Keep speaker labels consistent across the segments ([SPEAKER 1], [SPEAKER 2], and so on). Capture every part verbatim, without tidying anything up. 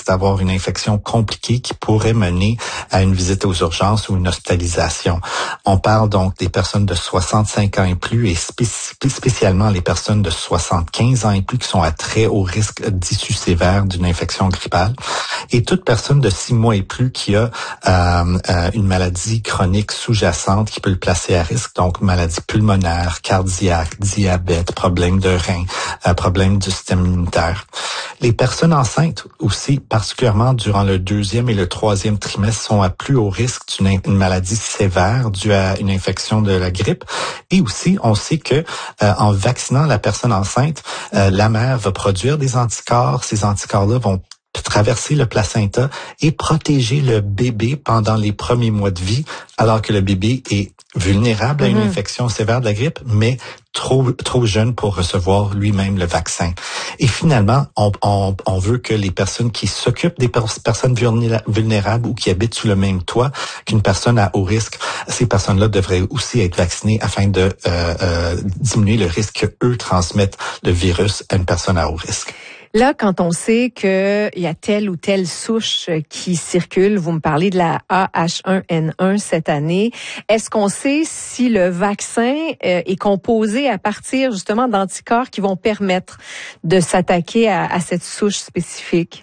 [SPEAKER 1] risque d'avoir une infection compliquée qui pourrait mener à une visite aux urgences ou une hospitalisation. On parle donc des personnes de soixante-cinq ans et plus et spéc- spécialement les personnes de soixante-quinze ans et plus qui sont à très haut risque d'issue sévère d'une infection grippale. Et toute personne de six mois et plus qui a euh, euh, une maladie chronique sous-jacente qui peut le placer à risque, donc maladie pulmonaire, cardiaque, diabète, problème de rein, euh, problème du système immunitaire. Les personnes enceintes aussi, particulièrement durant le deuxième et le troisième trimestre, sont à plus haut risque d'une une maladie sévère due à une infection de la grippe. Et aussi, on sait que euh, en vaccinant la personne enceinte, euh, la mère va produire des anticorps. Ces anticorps-là vont traverser le placenta et protéger le bébé pendant les premiers mois de vie, alors que le bébé est vulnérable à une mm-hmm. infection sévère de la grippe, mais trop trop jeune pour recevoir lui-même le vaccin. Et finalement, on, on, on veut que les personnes qui s'occupent des pers- personnes vulnérables ou qui habitent sous le même toit qu'une personne à haut risque, ces personnes-là devraient aussi être vaccinées afin de euh, euh, diminuer le risque qu'eux transmettent le virus à une personne à haut risque.
[SPEAKER 2] Là, quand on sait qu'il y a telle ou telle souche qui circule, vous me parlez de la A H un N un cette année, est-ce qu'on sait si le vaccin est composé à partir justement d'anticorps qui vont permettre de s'attaquer à, à cette souche spécifique?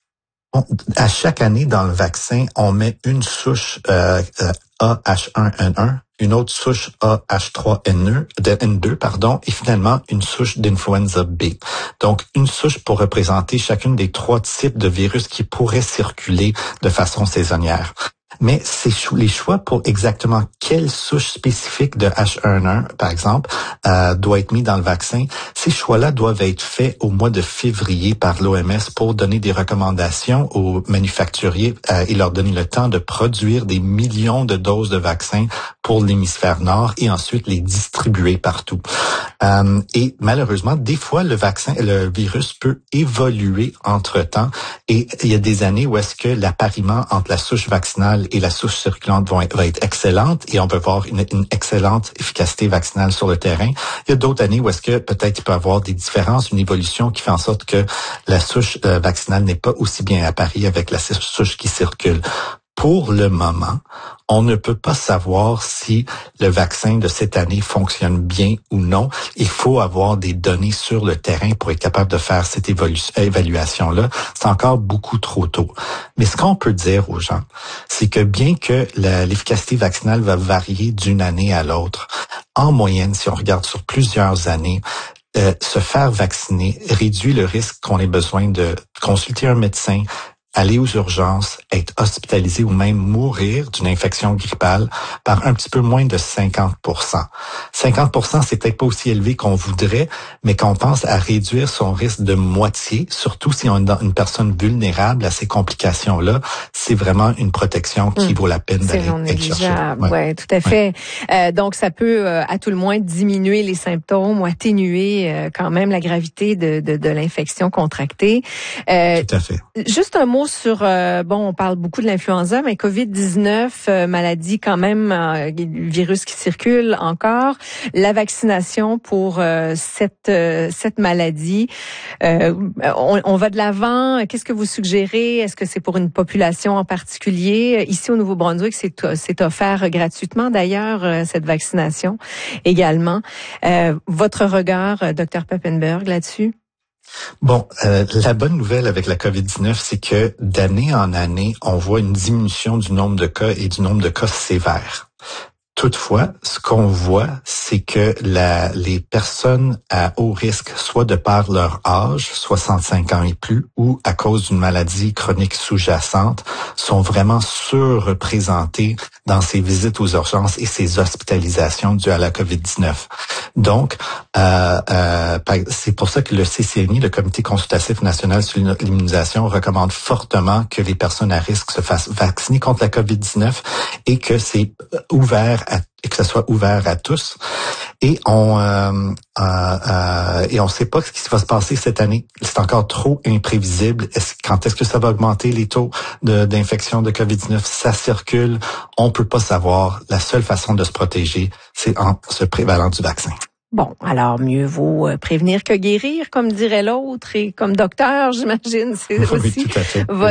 [SPEAKER 1] On, à chaque année, dans le vaccin, on met une souche euh, euh, A H un N un, une autre souche A H trois N deux, pardon, et finalement une souche d'influenza B. Donc, une souche pour représenter chacune des trois types de virus qui pourraient circuler de façon saisonnière. Mais c'est les choix pour exactement quelle souche spécifique de H un N un, par exemple, euh, doit être mis dans le vaccin. Ces choix-là doivent être faits au mois de février par l'O M S pour donner des recommandations aux manufacturiers euh, et leur donner le temps de produire des millions de doses de vaccins pour l'hémisphère nord et ensuite les distribuer partout. Euh, et malheureusement, des fois, le vaccin, le virus peut évoluer entre-temps et il y a des années où est-ce que l'appariement entre la souche vaccinale et la souche circulante vont être, va être excellente et on peut avoir une, une excellente efficacité vaccinale sur le terrain. Il y a d'autres années où est-ce que peut-être il peut y avoir des différences, une évolution qui fait en sorte que la souche euh, vaccinale n'est pas aussi bien apparie avec la souche qui circule. Pour le moment, on ne peut pas savoir si le vaccin de cette année fonctionne bien ou non. Il faut avoir des données sur le terrain pour être capable de faire cette évolu- évaluation-là. C'est encore beaucoup trop tôt. Mais ce qu'on peut dire aux gens, c'est que bien que la, l'efficacité vaccinale va varier d'une année à l'autre, en moyenne, si on regarde sur plusieurs années, euh, se faire vacciner réduit le risque qu'on ait besoin de consulter un médecin, aller aux urgences, être hospitalisé ou même mourir d'une infection grippale par un petit peu moins de cinquante pour cent. cinquante pour cent, c'est peut-être pas aussi élevé qu'on voudrait, mais quand on pense à réduire son risque de moitié, surtout si on est une personne vulnérable à ces complications-là, c'est vraiment une protection qui mmh. vaut la peine d'aller être chercher.
[SPEAKER 2] Oui, ouais, tout à fait. Ouais. Euh, donc, ça peut, euh, à tout le moins, diminuer les symptômes ou atténuer euh, quand même la gravité de, de, de l'infection contractée.
[SPEAKER 1] Euh, tout à fait.
[SPEAKER 2] Juste un mot sur, euh, bon, on parle beaucoup de l'influenza, mais covid dix-neuf, euh, maladie quand même, euh, virus qui circule encore. La vaccination pour euh, cette euh, cette maladie, euh, on, on va de l'avant. Qu'est-ce que vous suggérez? Est-ce que c'est pour une population en particulier? Ici au Nouveau-Brunswick, c'est c'est offert gratuitement d'ailleurs euh, cette vaccination également. Euh, votre regard, docteur Papenburg, là-dessus?
[SPEAKER 1] Bon, euh, la bonne nouvelle avec la covid dix-neuf, c'est que d'année en année, on voit une diminution du nombre de cas et du nombre de cas sévères. Toutefois, ce qu'on voit, c'est que la, les personnes à haut risque, soit de par leur âge, soixante-cinq ans et plus, ou à cause d'une maladie chronique sous-jacente, sont vraiment surreprésentées dans ces visites aux urgences et ces hospitalisations dues à la covid dix-neuf. Donc, euh, euh, c'est pour ça que le C C N I, le Comité consultatif national sur l'immunisation, recommande fortement que les personnes à risque se fassent vacciner contre la covid dix-neuf et que c'est ouvert à, et que ça soit ouvert à tous. Et on euh, euh, euh, et on ne sait pas ce qui va se passer cette année. C'est encore trop imprévisible. Est-ce, quand est-ce que ça va augmenter les taux de, d'infection de covid dix-neuf? Ça circule. On peut pas savoir. La seule façon de se protéger, c'est en se prévalant du vaccin.
[SPEAKER 2] Bon, alors mieux vaut prévenir que guérir, comme dirait l'autre, et comme docteur, j'imagine, c'est
[SPEAKER 1] oui,
[SPEAKER 2] aussi
[SPEAKER 1] tout à fait.
[SPEAKER 2] votre